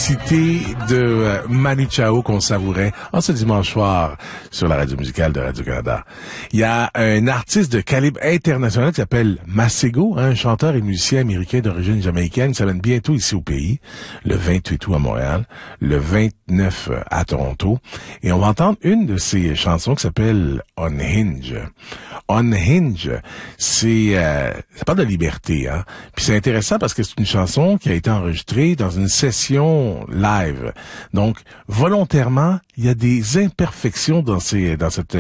simplicité de Manu Chao qu'on savourait en ce dimanche soir sur la radio musicale de Radio-Canada. Il y a un artiste de calibre international qui s'appelle Masego, un chanteur et musicien américain d'origine jamaïcaine qui s'amène bientôt ici au pays, le 28 août à Montréal, le 29 à Toronto. Et on va entendre une de ses chansons qui s'appelle Unhinge. Unhinge, ça parle de liberté, hein. Puis c'est intéressant parce que c'est une chanson qui a été enregistrée dans une session live. Donc, volontairement, il y a des imperfections dans cette